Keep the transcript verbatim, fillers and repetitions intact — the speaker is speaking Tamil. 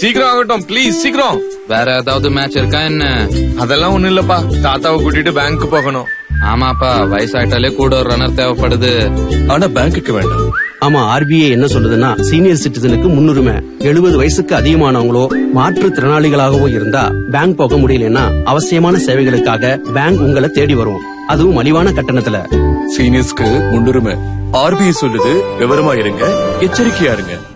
சீக்கிரம் ஆகட்டும் ப்ளீஸ், சீக்கிரம். வேற ஏதாவது மேட்ச் இருக்கா என்ன? அதெல்லாம் ஒண்ணும் இல்லப்பா, தாத்தாவை கூட்டிட்டு பேங்க் போகணும். ஆமாப்பா, வயசாயிட்டாலே கூட ஒரு ரன்னர் தேவைப்படுது. ஆனா பேங்க்குக்கு வேண்டாம். ஆமா, ஆர்பிஐ என்ன சொல்லுதுன்னா சீனியர் சிட்டிசனுக்கு முன்னுரிமை. எழுபது வயசுக்கு அதிகமானவங்களோ மாற்றுத்திறனாளிகளாகவோ இருந்தா பேங்க் போக முடியலன்னா அவசியமான சேவைகளுக்காக பேங்க் உங்களை தேடி வரும், அதுவும் மலிவான கட்டணத்துல. சீனியர்ஸ்க்கு முன்னுரிமை. ஆர்பிஐ சொல்லுது, விவரமா இருங்க, எச்சரிக்கையா இருங்க.